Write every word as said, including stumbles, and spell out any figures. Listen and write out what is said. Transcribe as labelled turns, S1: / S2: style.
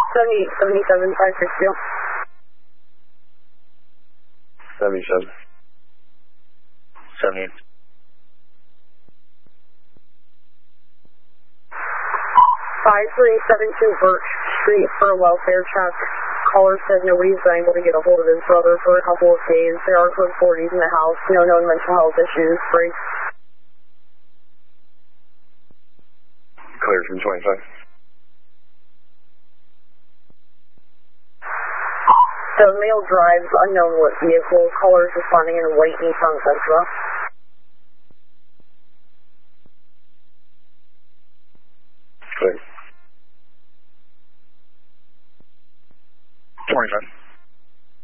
S1: seventy-eight seventy-seven five six two.
S2: seventy-seven.
S3: seventy-eight.
S1: five three seven two Birch Street for a welfare check. Caller said nobody's been able to get a hold of his brother for a couple of days. There are code forties in the house. No known mental health issues. Break.
S2: Clear from twenty-five.
S1: The male drives unknown lit vehicle. Callers responding in a white Nissan Sentra.